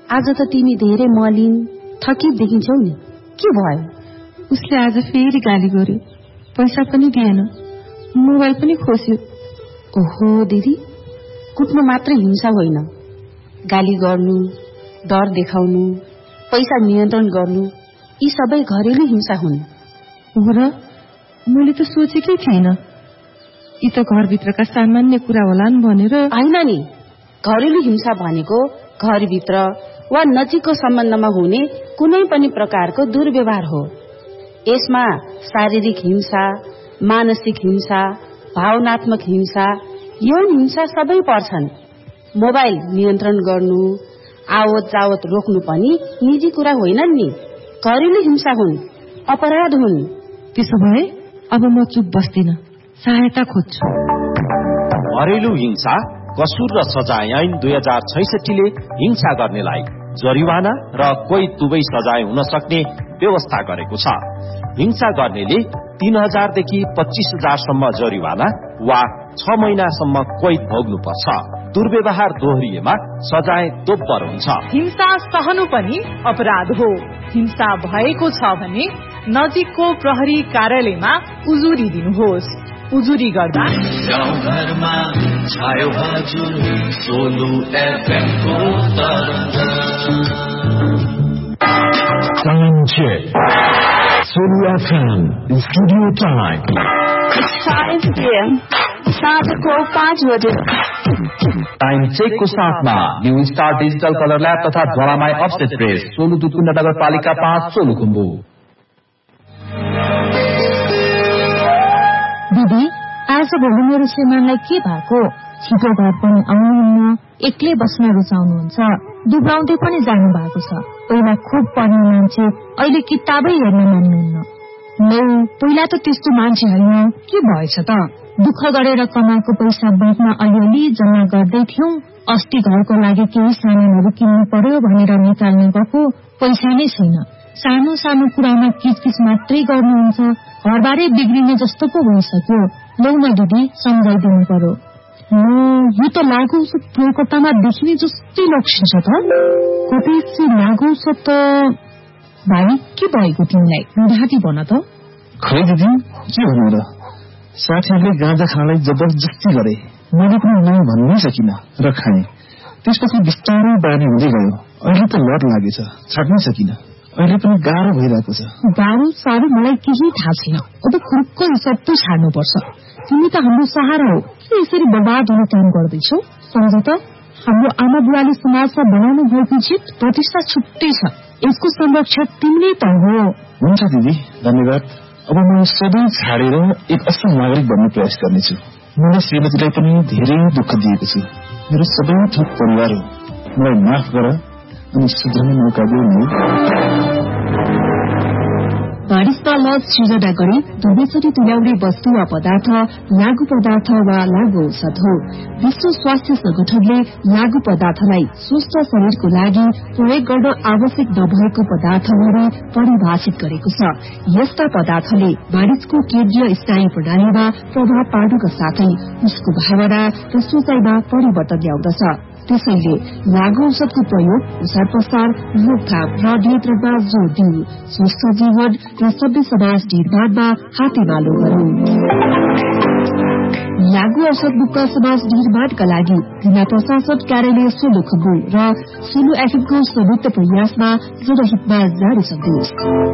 आज त तिमी धेरै मलिन थकित देखिन्छौ नि, के भयो? उसले आज फेरि गाली गर्यो, पैसा पनि दिएन, मोबाइल पनि खोस्यो। ओहो दिदी, कुट्नु मात्र हिंसा होइन, गाली गर्नु, डर देखाउनु, पैसा नियन्त्रण गर्नु, यी सबै घरेलु हिंसा हुन्। हो र? मैले त सोचेकै थिएन, यी त घरभित्रका सामान्य कुरा होलान् भनेर। होइन नि, घरेलु हिंसा भनेको घरभित्र वा नजिकको सम्बन्धमा हुने कुनै पनि प्रकारको दुर्व्यवहार हो। यसमा शारीरिक हिंसा, मानसिक हिंसा, भावनात्मक हिंसा, यौन हिंसा सबै पर्छन्। मोबाइल नियन्त्रण गर्नु, आवत जावत रोक्नु पनि निजी कुरा होइनन् नि, घरेलु हिंसा हुन्, अपराध हुन्। त्यसो भए अब म चुप बस्दिन, सहायता खोज्छु। घरेलु हिंसा कसुर र सजाय ऐन 2066 ले हिंसा गर्नेलाई जरिवाना र कोही दुवै सजाय हुन सक्ने व्यवस्था गरेको छ। हिंसा गर्नेले 3000 देखि 25,000 सम्म जरिवाना वा 6 महिनासम्म कैद भोग्नुपर्छ। दुर्व्यवहार दोहोरिएमा सजाय दोब्बर हुन्छ। हिंसा सहनु पनि अपराध हो। हिंसा भएको छ भने नजिकको प्रहरी कार्यालयमा उजुरी दिनुहोस्। उजुरी गर्दा गाउँघरमा छायो हजुर सोलु FM को तरंग। Time check. Solu FM in studio time. It's 5 p.m. साँझको 5 बजे। टाइम चेक को साथमा new star digital colour lab तथा ज्वालामाई अपस्टेट प्रेस, सोलु दुधकुण्ड नगरपालिका 5 सोलुखुम्बु। दिदी, आज भोलि मेरो श्रीमानलाई के भएको? छिटो घर पनि आउनुहुन्न, एक्लै बस्न रुचाउनुहुन्छ, दुब्राउँदै पनि जानु भएको छ। पहिला खुब पढ्ने मान्छे, अहिले किताबै हेर्न मान्नुहुन्न। पहिला त त्यस्तो मान्छे होइन, के भएछ त? दुःख गरेर कमाएको पैसा बैंकमा अलिअलि जम्मा गर्दै थियौं। अस्ति घरको लागि केही सामानहरू किन्नु पर्यो भनेर निकाल्ने गएको पैसा नै छैन। सानो सानो कुरामा किचकिच मात्रै गर्नुहुन्छ, घरबारे बिग्रिने जस्तो पो भइसक्यो। लौ न दिदी, सम्झाइदिनु पर्यो। यो त लागु औषध प्रयोगकर्तामा देखिने जस्तै लक्षण छ त। कतै लागु औषध त भाइ, के भएको तिमीलाई? ढाँटी भन त। खै दिदी, के भन्नु र? साथीहरूले गाँजा खानलाई जबरजस्ती गरे, मैले पनि नै भन्नै सकिन र खाएँ। त्यसपछि बिस्तारै बानी हुँदै गयो। अहिले त लत लागेछ, छाड्नै सकिन। अहिले पनि गाह्रो भइरहेको छ। गाह्रो साह्रो मलाई केही थाहा छैन। अब खुर्को हिसाब त छाड्नुपर्छ। तिमी त हाम्रो सहारा हो, के यसरी बर्बाद हुने काम गर्दैछौ? सम्झ त, हाम्रो आमा बुवाले समाजमा बनाउनु भएको जित प्रतिष्ठा छुट्टै छ। यसको संरक्षक तिमीले त हो। हुन्छ दिदी, धन्यवाद। अब म सबै छाडेर एक असल नागरिक बन्ने प्रयास गर्नेछु। मलाई श्रीमतीलाई पनि धेरै दुःख दिएको छु। मेरो सबै थोक परिवार हो, मलाई माफ गर अनि सुध्रने मौका दिनु। बारिशमा लज सृजना गरी दुवैचोटि तुल्याउने वस्तु वा पदार्थ लागू पदार्थ वा लागू औषध हो। विश्व स्वास्थ्य संगठनले लागू पदार्थलाई स्वस्थ शरीरको लागि प्रयोग गर्न आवश्यक नभएको पदार्थहरू परिभाषित गरेको छ। यस्ता पदार्थले मानिसको केन्द्रीय स्नायु प्रणालीमा प्रभाव पार्नुका साथै उसको भावना र सोचाइमा परिवर्तन ल्याउँदछ। त्यसैले लागू औषधको प्रयोग, प्रसार प्रसार, रोकथाम र नियन्त्रणमा जोड़ दिऊ। स्वस्थ जीवन र सभ्य समाज निर्माणमा हातेमालो गरौं। लागू औषध मुक्त समाज निर्माणका लागि जिल्ला प्रशासन कार्यालय सोलुखुम्बु र सोलु एफएमको संयुक्त प्रयासमा जनहितमा जारी सन्देश।